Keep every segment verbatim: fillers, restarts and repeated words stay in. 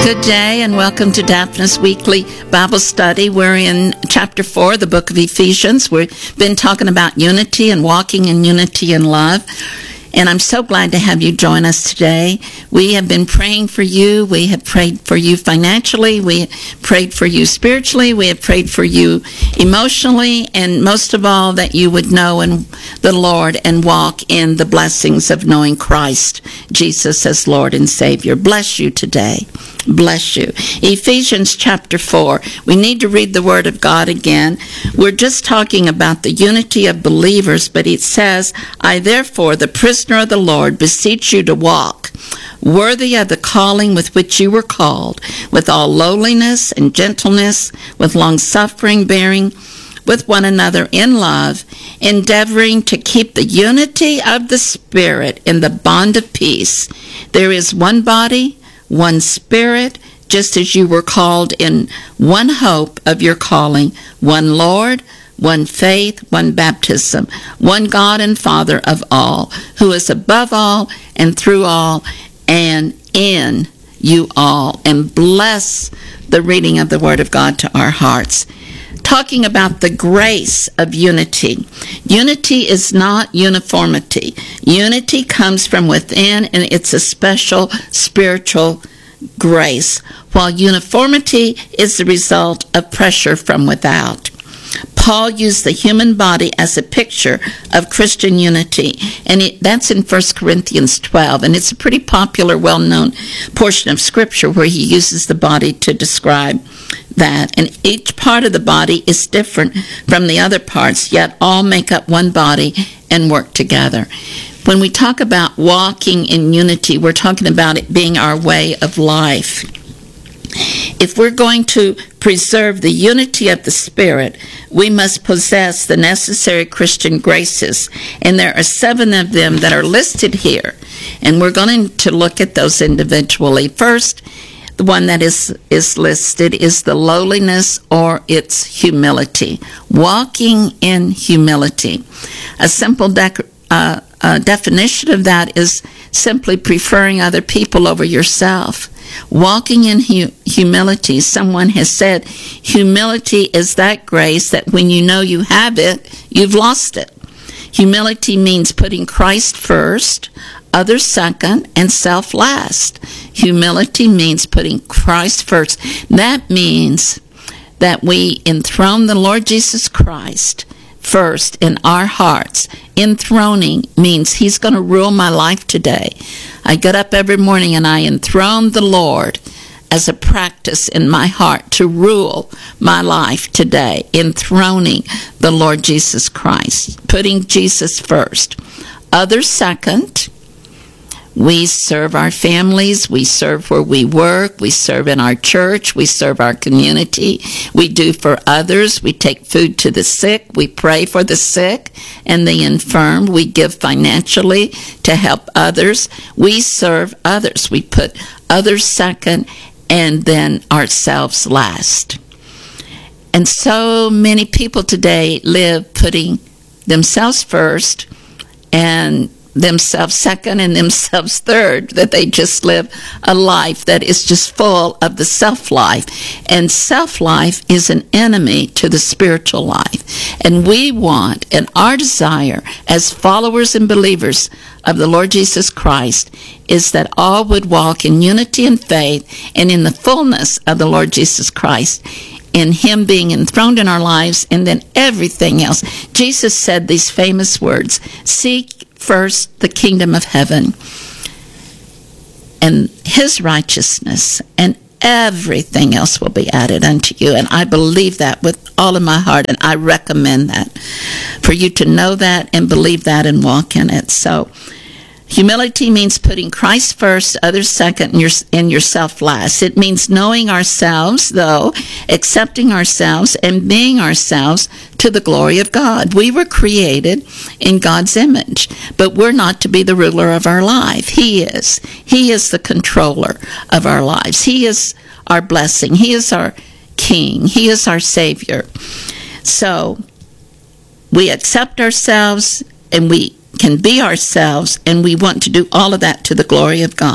Good day and welcome to Daphna's Weekly Bible Study. We're in chapter four, the book of Ephesians. We've been talking about unity and walking in unity and love. And I'm so glad to have you join us today. We have been praying for you. We have prayed for you financially. We prayed for you spiritually. We have prayed for you emotionally. And most of all, that you would know in the Lord and walk in the blessings of knowing Christ, Jesus as Lord and Savior. Bless you today. Bless you. Ephesians chapter four. We need to read the Word of God again. We're just talking about the unity of believers, but it says, I therefore, the prisoner of the Lord, beseech you to walk worthy of the calling with which you were called, with all lowliness and gentleness, with long-suffering, bearing with one another in love, endeavoring to keep the unity of the Spirit in the bond of peace. There is one body, one Spirit, just as you were called in one hope of your calling, one Lord, one faith, one baptism, one God and Father of all, who is above all and through all and in you all. And bless the reading of the Word of God to our hearts. Talking about the grace of unity. Unity is not uniformity. Unity comes from within, and it's a special spiritual grace, while uniformity is the result of pressure from without. Paul used the human body as a picture of Christian unity, and it, that's in First Corinthians twelve, and it's a pretty popular, well-known portion of Scripture where he uses the body to describe that. And each part of the body is different from the other parts, yet all make up one body and work together. When we talk about walking in unity, we're talking about it being our way of life. If we're going to preserve the unity of the Spirit, we must possess the necessary Christian graces. And there are seven of them that are listed here. And we're going to look at those individually. First, the one that is, is listed is the lowliness, or its humility. Walking in humility. A simple dec- uh, uh, definition of that is simply preferring other people over yourself. Walking in hu- humility, someone has said, humility is that grace that when you know you have it, you've lost it. Humility means putting Christ first, others second, and self last. Humility means putting Christ first. That means that we enthrone the Lord Jesus Christ first in our hearts. Enthroning means he's going to rule my life today. I get up every morning and I enthrone the Lord as a practice in my heart to rule my life today. Enthroning the Lord Jesus Christ. Putting Jesus first. Others second. We serve our families, we serve where we work, we serve in our church, we serve our community, we do for others, we take food to the sick, we pray for the sick and the infirm, we give financially to help others, we serve others, we put others second and then ourselves last. And so many people today live putting themselves first and themselves second and themselves third, that they just live a life that is just full of the self-life. And self-life is an enemy to the spiritual life. And we want, and our desire as followers and believers of the Lord Jesus Christ is that all would walk in unity and faith and in the fullness of the Lord Jesus Christ, in him being enthroned in our lives, and then everything else. Jesus said these famous words, seek first the kingdom of heaven and his righteousness, and everything else will be added unto you. And I believe that with all of my heart, and I recommend that for you to know that and believe that and walk in it. So humility means putting Christ first, others second, and, your, and yourself last. It means knowing ourselves, though, accepting ourselves, and being ourselves to the glory of God. We were created in God's image, but we're not to be the ruler of our life. He is. He is the controller of our lives. He is our blessing. He is our King. He is our Savior. So we accept ourselves and we can be ourselves, and we want to do all of that to the glory of God.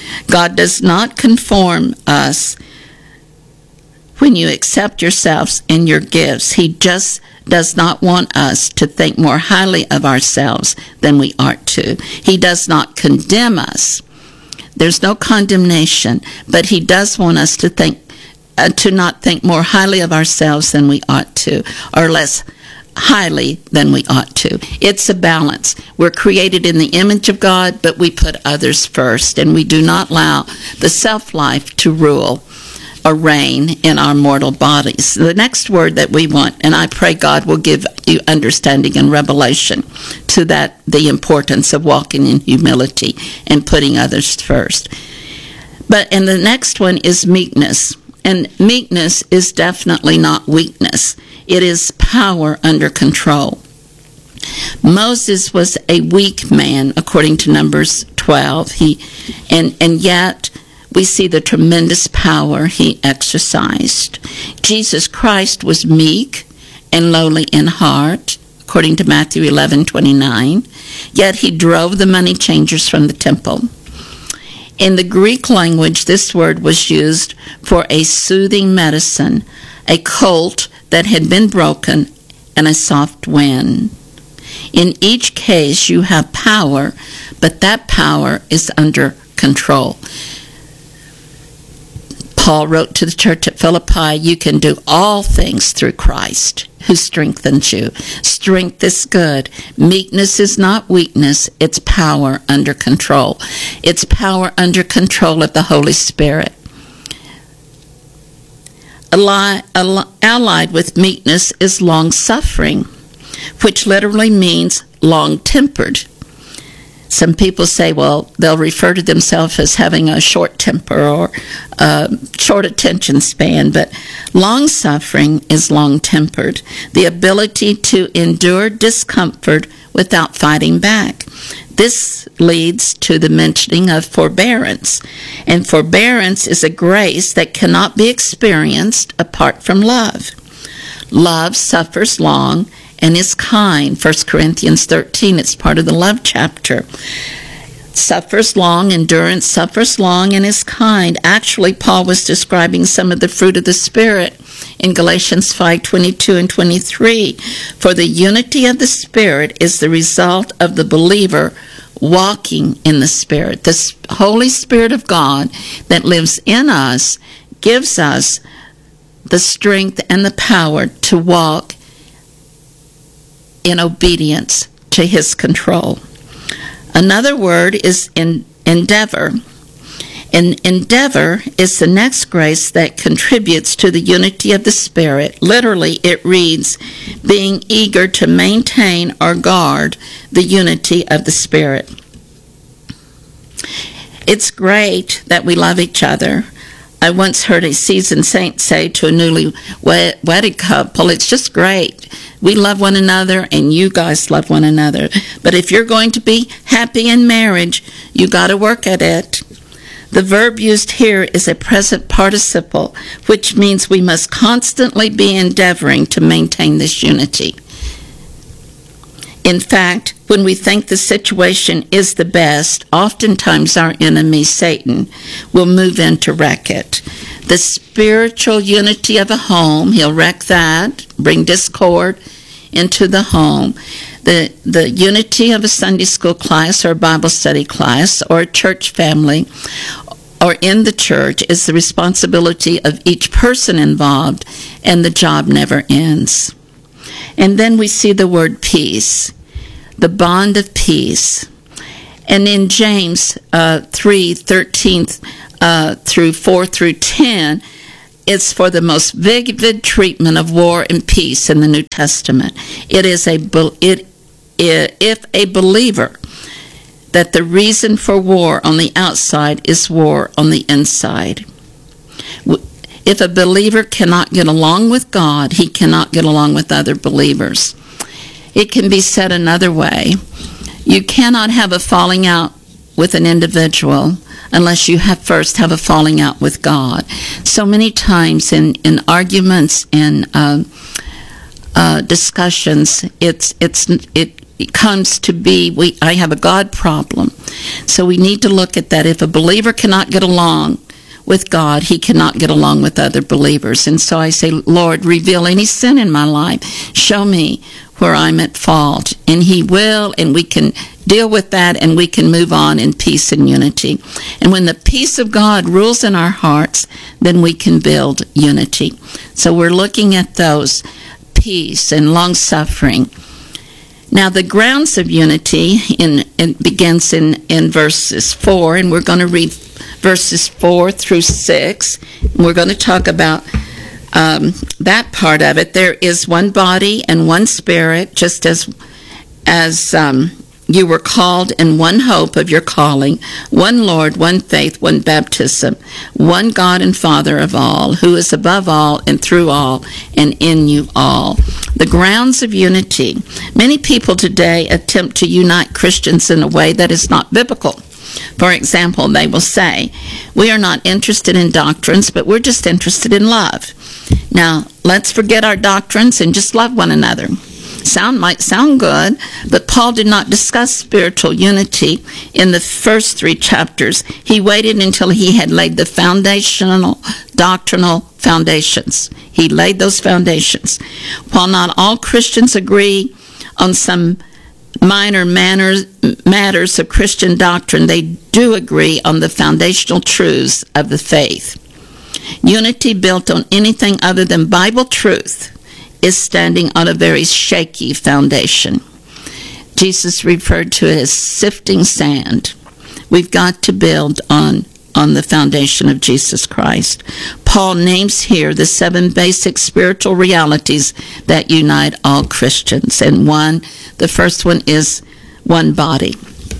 God does not conform us when you accept yourselves and your gifts. He just does not want us to think more highly of ourselves than we ought to. He does not condemn us. There's no condemnation, but he does want us to think, uh, to not think more highly of ourselves than we ought to, or less highly than we ought to. It's a balance. We're created in the image of God, but we put others first, and we do not allow the self-life to rule or reign in our mortal bodies. The next word that we want, and I pray God will give you understanding and revelation to that, the importance of walking in humility and putting others first. But, and the next one is meekness. And meekness is definitely not weakness. It is power under control. Moses was a weak man, according to Numbers twelve. He, and, and yet we see the tremendous power he exercised. Jesus Christ was meek and lowly in heart, according to Matthew eleven twenty-nine. Yet he drove the money changers from the temple. In the Greek language, this word was used for a soothing medicine, a colt that had been broken, and a soft wind. In each case, you have power, but that power is under control. Paul wrote to the church at Philippi, you can do all things through Christ who strengthens you. Strength is good. Meekness is not weakness. It's power under control. It's power under control of the Holy Spirit. Allied with meekness is long-suffering, which literally means long-tempered. Some people say, well, they'll refer to themselves as having a short temper or a short attention span, but long-suffering is long-tempered, the ability to endure discomfort without fighting back. This leads to the mentioning of forbearance, and forbearance is a grace that cannot be experienced apart from love. Love suffers long and is kind. First Corinthians thirteen, it's part of the love chapter. Suffers long, endurance suffers long and is kind. Actually, Paul was describing some of the fruit of the Spirit in Galatians five twenty-two and twenty-three. For the unity of the Spirit is the result of the believer walking in the Spirit. The Holy Spirit of God that lives in us gives us the strength and the power to walk in obedience to his control. Another word is in endeavor. And endeavor is the next grace that contributes to the unity of the Spirit. Literally, it reads, being eager to maintain or guard the unity of the Spirit. It's great that we love each other. I once heard a seasoned saint say to a newly wed- wedded couple, it's just great. We love one another and you guys love one another. But if you're going to be happy in marriage, you got to work at it. The verb used here is a present participle, which means we must constantly be endeavoring to maintain this unity. In fact, when we think the situation is the best, oftentimes our enemy, Satan, will move in to wreck it. The spiritual unity of a home, he'll wreck that, bring discord into the home. The, the unity of a Sunday school class or a Bible study class or a church family or in the church is the responsibility of each person involved, and the job never ends. And then we see the word peace, the bond of peace. And in James uh, three thirteen uh, through four through ten, it's for the most vivid treatment of war and peace in the New Testament. It is a it, it if a believer that the reason for war on the outside is war on the inside. If a believer cannot get along with God, he cannot get along with other believers. It can be said another way. You cannot have a falling out with an individual unless you have first have a falling out with God. So many times in, in arguments and uh, uh, discussions, it's it's it it comes to be, we I have a God problem. So we need to look at that. If a believer cannot get along with God, he cannot get along with other believers. And so I say, Lord, reveal any sin in my life. Show me where I'm at fault. And he will, and we can deal with that, and we can move on in peace and unity. And when the peace of God rules in our hearts, then we can build unity. So we're looking at those, peace and long-suffering. Now, the grounds of unity in, it begins in, in verses four, and we're going to read verses four through six. We're going to talk about um, that part of it. There is one body and one spirit, just as as um, you were called in one hope of your calling, one Lord, one faith, one baptism, one God and Father of all, who is above all and through all and in you all. The grounds of unity. Many people today attempt to unite Christians in a way that is not biblical. For example, they will say, we are not interested in doctrines, but we're just interested in love. Now, let's forget our doctrines and just love one another. Sound might sound good, but Paul did not discuss spiritual unity in the first three chapters. He waited until he had laid the foundational, doctrinal foundations. He laid those foundations. While not all Christians agree on some minor manners, matters of Christian doctrine, they do agree on the foundational truths of the faith. Unity built on anything other than Bible truth is standing on a very shaky foundation. Jesus referred to it as sifting sand. We've got to build on, on the foundation of Jesus Christ. Paul names here the seven basic spiritual realities that unite all Christians. And one, the first one is one body.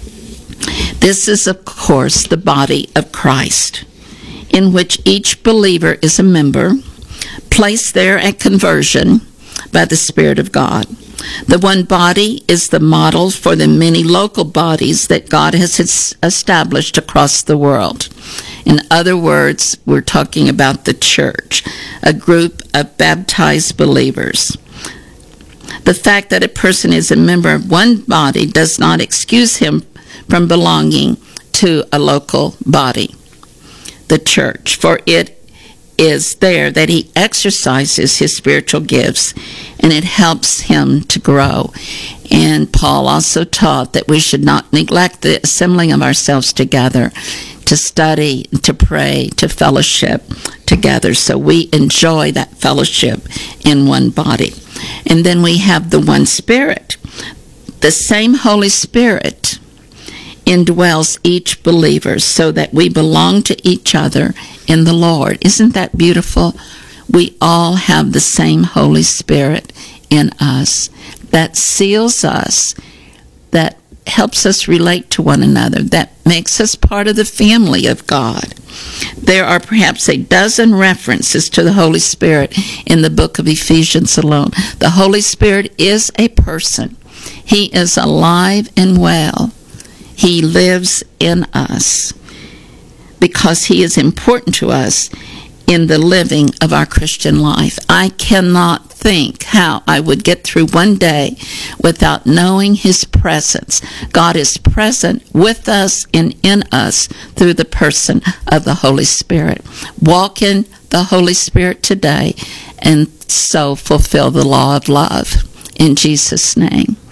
This is, of course, the body of Christ, in which each believer is a member, placed there at conversion by the Spirit of God. The one body is the model for the many local bodies that God has established across the world. In other words, we're talking about the church, a group of baptized believers. The fact that a person is a member of one body does not excuse him from belonging to a local body, the church, for it is there that he exercises his spiritual gifts, and it helps him to grow. And Paul also taught that we should not neglect the assembling of ourselves together, to study, to pray, to fellowship together. So we enjoy that fellowship in one body. And then we have the one Spirit. The same Holy Spirit indwells each believer so that we belong to each other in the Lord. Isn't that beautiful? We all have the same Holy Spirit in us that seals us, that helps us relate to one another, that makes us part of the family of God. There are perhaps a dozen references to the Holy Spirit in the book of Ephesians alone. The Holy Spirit is a person. He is alive and well. He lives in us because he is important to us in the living of our Christian life. I cannot think how I would get through one day without knowing his presence. God is present with us and in us through the person of the Holy Spirit. Walk in the Holy Spirit today and so fulfill the law of love. In Jesus' name.